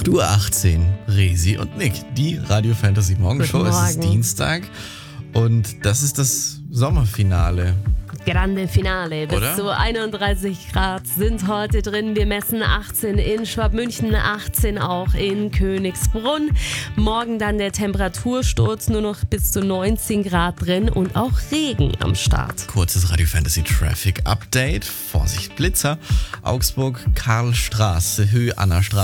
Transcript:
8:18 Uhr, Resi und Nick, die Radio Fantasy Morgenshow. Guten Es ist Morgen. Dienstag und das ist das Sommerfinale. Grande Finale. Bis Oder? zu 31 Grad sind heute drin. Wir messen 18 in Schwabmünchen, 18 auch in Königsbrunn. Morgen dann der Temperatursturz, nur noch bis zu 19 Grad drin und auch Regen am Start. Kurzes Radio Fantasy Traffic Update. Vorsicht Blitzer. Augsburg, Karlstraße, Höhe Annastraße.